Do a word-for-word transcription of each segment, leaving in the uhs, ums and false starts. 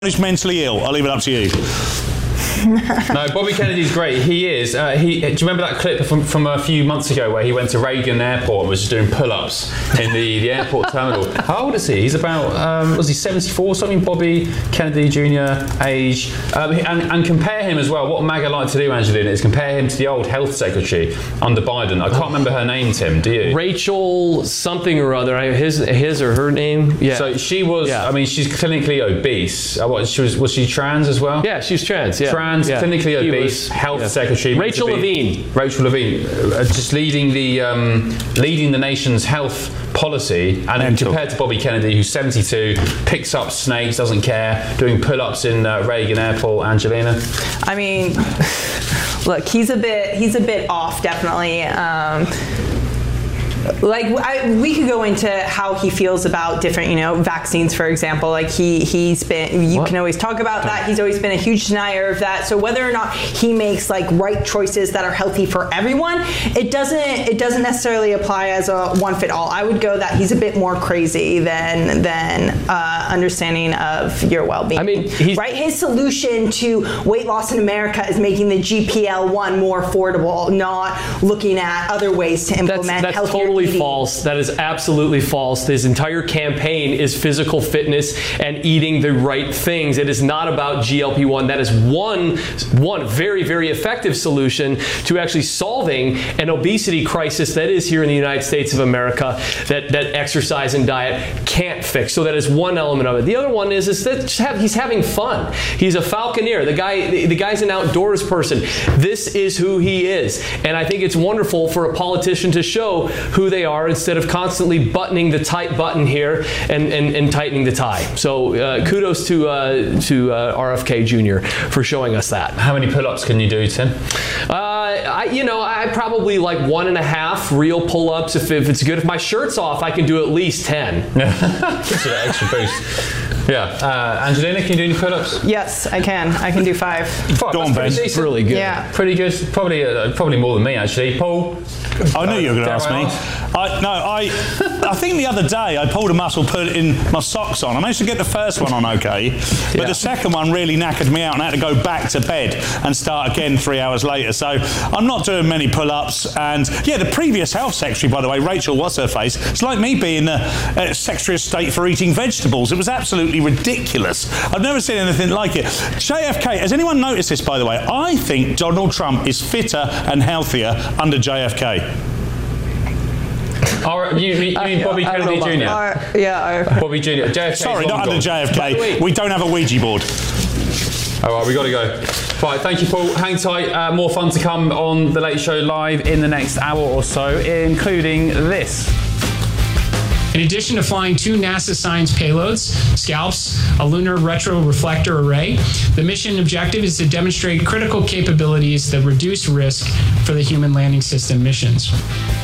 Who's mentally ill? I'll leave it up to you. No, Bobby Kennedy's great. He is. Uh, he. Do you remember that clip from, from a few months ago where he went to Reagan Airport and was just doing pull-ups in the, the airport terminal? How old is he? He's about, um, was he seventy-four or something? Bobby Kennedy Junior age. Um, and, and compare him as well. What MAGA like to do, Angelina, is compare him to the old health secretary under Biden. I can't remember her name, Tim. Do you? Rachel something or other. His, his or her name. Yeah. So she was. Yeah. I mean, she's clinically obese. Uh, what, she was. Was she trans as well? Yeah, she's trans. Yeah. Trans, yeah. clinically He obese, was, health yeah. secretary. Rachel Levine. Rachel Levine, uh, just leading the um, leading the nation's health policy, and Mental. compared to Bobby Kennedy, who's seventy-two, picks up snakes, doesn't care, doing pull-ups in uh, Reagan Airport. Angelina. I mean, look, he's a bit he's a bit off, definitely. Um, Like I, we could go into how he feels about different, you know, vaccines, for example. Like he he's been, you what? can always talk about that. He's always been a huge denier of that. So whether or not he makes like right choices that are healthy for everyone, it doesn't it doesn't necessarily apply as a one fit all. I would go that he's a bit more crazy than than uh, understanding of your well being. I mean, he's, right? His solution to weight loss in America is making the G P L one more affordable, not looking at other ways to implement that's, that's healthier totally eating. false. That is absolutely false. His entire campaign is physical fitness and eating the right things. It is not about G L P one. That is one, one very, very effective solution to actually solving an obesity crisis that is here in the United States of America that, that exercise and diet can't fix. So that is one element of it. The other one is, is that have, he's having fun. He's a falconeer. The guy, the, the guy's an outdoors person. This is who he is. And I think it's wonderful for a politician to show who they are instead of constantly buttoning the tight button here and, and, and tightening the tie. So uh, kudos to uh, to uh, R F K Junior for showing us that. How many pull-ups can you do, Tim? Uh, I, you know, I probably like one and a half real pull-ups. If, if it's good, if my shirt's off, I can do at least ten. Just an extra boost. Yeah. Uh, Angelina, can you do any pull-ups? Yes, I can. I can do five. Five. Go on, Ben. It's really good. Yeah. Pretty good. Probably uh, probably more than me, actually. Paul? I knew you were going to ask me. I, no, I I think the other day I pulled a muscle, put it in my socks on. I managed to get the first one on okay, but Yeah. the second one really knackered me out and I had to go back to bed and start again three hours later. So I'm not doing many pull-ups. And yeah, the previous health secretary, by the way, Rachel, what's her face? It's like me being the uh, Secretary of State for eating vegetables. It was absolutely ridiculous. I've never seen anything like it. J F K, has anyone noticed this, by the way? I think Donald Trump is fitter and healthier under J F K. Or, you, you mean Bobby I- I Kennedy don't know Junior? Uh, yeah. Bobby Junior J F K. Sorry, not under J F K. We don't have a Ouija board. All right, we got to go. Right, thank you, Paul. Hang tight. Uh, more fun to come on The Late Show Live in the next hour or so, including this. In addition to flying two NASA science payloads, SCALPS, a lunar retroreflector array, the mission objective is to demonstrate critical capabilities that reduce risk for the human landing system missions.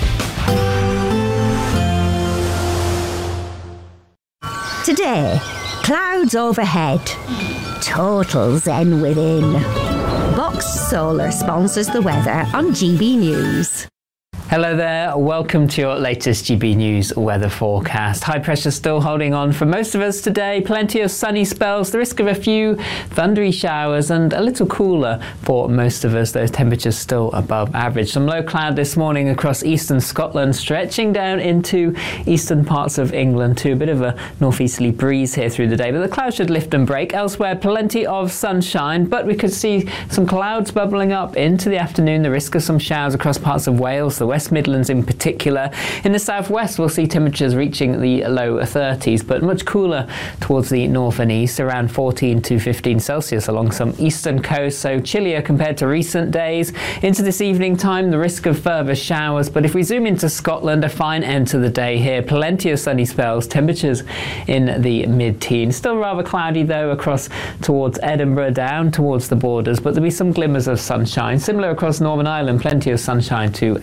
Today, clouds overhead, total zen within. Box Solar sponsors the weather on G B News. Hello there, welcome to your latest G B News weather forecast. High pressure still holding on for most of us today. Plenty of sunny spells, the risk of a few thundery showers and a little cooler for most of us. Those temperatures still above average. Some low cloud this morning across eastern Scotland, stretching down into eastern parts of England too. A bit of a northeasterly breeze here through the day, but the clouds should lift and break. Elsewhere, plenty of sunshine, but we could see some clouds bubbling up into the afternoon. The risk of some showers across parts of Wales, the West West Midlands in particular. In the southwest, we'll see temperatures reaching the low thirties, but much cooler towards the north and east, around fourteen to fifteen Celsius along some eastern coast, so chillier compared to recent days. Into this evening time, the risk of further showers, but if we zoom into Scotland, a fine end to the day here. Plenty of sunny spells, temperatures in the mid-teens. Still rather cloudy though across towards Edinburgh, down towards the borders, but there'll be some glimmers of sunshine. Similar across Northern Ireland, plenty of sunshine to end the day.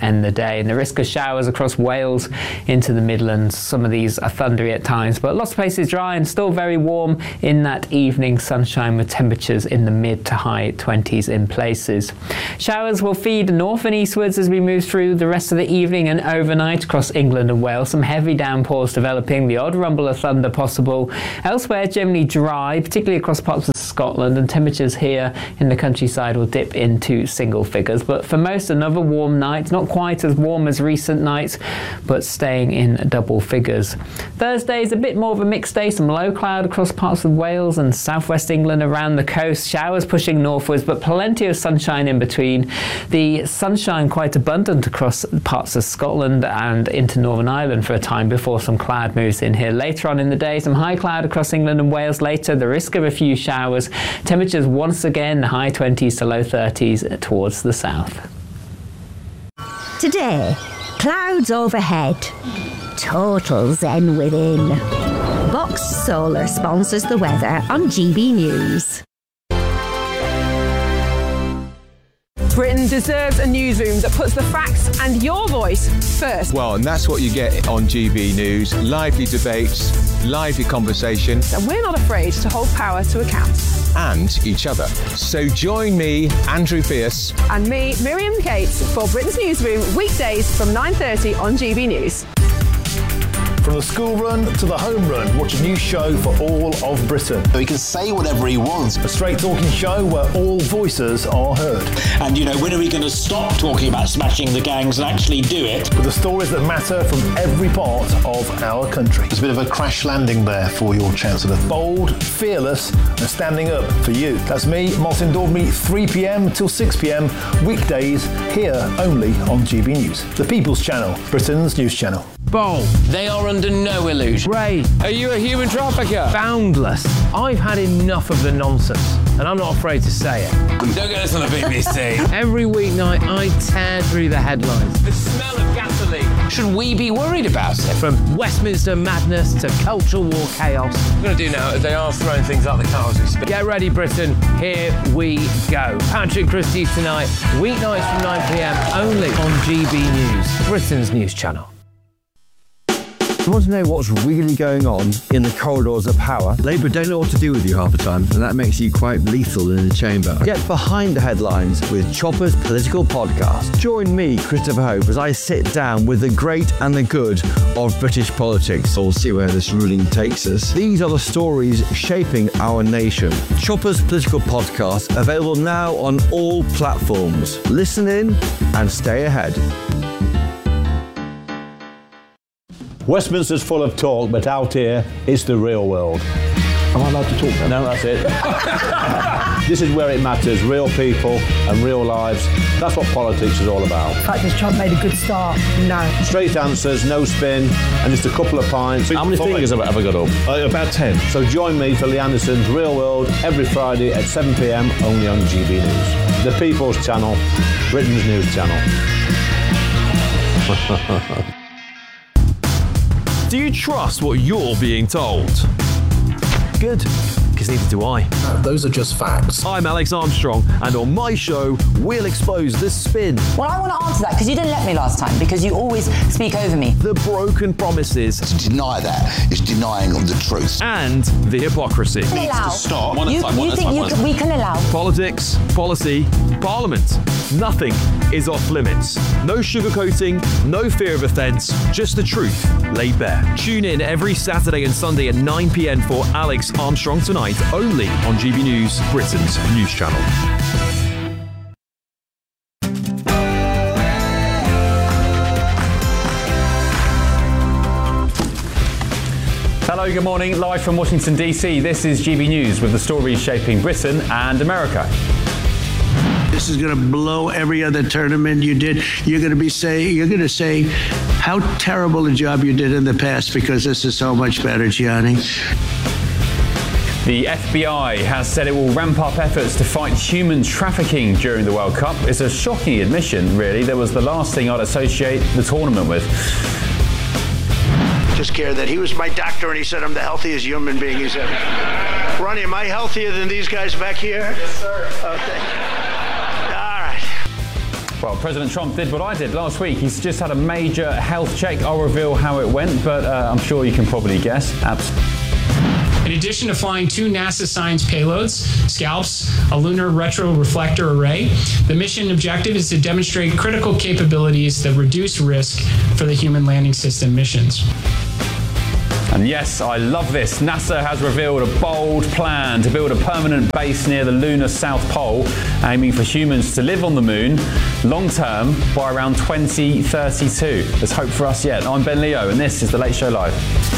today, and the risk of showers across Wales into the Midlands. Some of these are thundery at times, but lots of places dry and still very warm in that evening sunshine, with temperatures in the mid to high twenties in places. Showers will feed north and eastwards as we move through the rest of the evening and overnight across England and Wales. Some heavy downpours developing, the odd rumble of thunder possible. Elsewhere, generally dry, particularly across parts of Scotland, and temperatures here in the countryside will dip into single figures. But for most, another warm night, not quite as warm as recent nights, but staying in double figures. Thursday is a bit more of a mixed day, some low cloud across parts of Wales and southwest England around the coast, showers pushing northwards, but plenty of sunshine in between. The sunshine quite abundant across parts of Scotland and into Northern Ireland for a time before some cloud moves in here. Later on in the day, some high cloud across England and Wales later, the risk of a few showers. Temperatures once again high twenties to low thirties towards the south. Today, clouds overhead, total zen within. Box Solar sponsors the weather on G B News. Britain deserves a newsroom that puts the facts and your voice first. Well, and that's what you get on G B News. Lively debates, lively conversation. And we're not afraid to hold power to account. And each other. So join me, Andrew Pierce. And me, Miriam Cates, for Britain's Newsroom, weekdays from nine thirty on G B News. From the school run to the home run, watch a new show for all of Britain. So he can say whatever he wants. A straight talking show where all voices are heard. And, you know, when are we going to stop talking about smashing the gangs and actually do it? With the stories that matter from every part of our country. There's a bit of a crash landing there for your Chancellor. Bold, fearless and standing up for you. That's me, Martin Daubney, three p.m. till six p.m. weekdays here only on G B News. The People's Channel, Britain's news channel. Bold. They are under no illusion. Ray. Are you a human trafficker? Boundless. I've had enough of the nonsense, and I'm not afraid to say it. Don't get this on the B B C. Every weeknight, I tear through the headlines. The smell of gasoline. Should we be worried about it? From Westminster madness to cultural war chaos. What I'm going to do now is they are throwing things out the car as we speak. Get ready, Britain. Here we go. Patrick Christie's tonight, weeknights from nine p.m. only on G B News, Britain's news channel. You want to know what's really going on in the corridors of power? Labour don't know what to do with you half the time, and that makes you quite lethal in the chamber. Get behind the headlines with Chopper's Political Podcast. Join me, Christopher Hope, as I sit down with the great and the good of British politics. We'll see where this ruling takes us. These are the stories shaping our nation. Chopper's Political Podcast, available now on all platforms. Listen in and stay ahead. Westminster's full of talk, but out here, it's the real world. Am I allowed to talk now? No, that's it. This is where it matters, real people and real lives. That's what politics is all about. In fact, has Trump made a good start? No. Straight answers, no spin, and just a couple of pints. How many fingers have I ever got up? Uh, about ten. So join me for Lee Anderson's Real World every Friday at seven p.m. only on G B News. The People's Channel, Britain's news channel. Do you trust what you're being told? Good, because neither do I. No, those are just facts. I'm Alex Armstrong, and on my show, we'll expose the spin. Well, I want to answer that, because you didn't let me last time, because you always speak over me. The broken promises. To deny that is denying the truth. And the hypocrisy. We can allow. Stop. You, you think you can, we can allow. Politics, policy, parliament. Nothing is off limits. No sugarcoating, no fear of offence, just the truth laid bare. Tune in every Saturday and Sunday at nine p.m. for Alex Armstrong Tonight, only on G B News, Britain's news channel. Hello, good morning. Live from Washington, D C, this is G B News with the stories shaping Britain and America. This is going to blow every other tournament you did. You're going to be saying, you're going to say how terrible a job you did in the past, because this is so much better, Gianni. The F B I has said it will ramp up efforts to fight human trafficking during the World Cup. It's a shocking admission, really. That was the last thing I'd associate the tournament with. Just care that he was my doctor and he said I'm the healthiest human being he's ever. Ronnie, am I healthier than these guys back here? Yes, sir. Okay. Well, President Trump did what I did last week. He's just had a major health check. I'll reveal how it went, but uh, I'm sure you can probably guess. Absolutely. In addition to flying two NASA science payloads, SCALPS, a lunar retroreflector array, the mission objective is to demonstrate critical capabilities that reduce risk for the human landing system missions. And yes, I love this. NASA has revealed a bold plan to build a permanent base near the lunar South Pole, aiming for humans to live on the moon long term by around twenty thirty-two. There's hope for us yet. I'm Ben Leo, and this is The Late Show Live.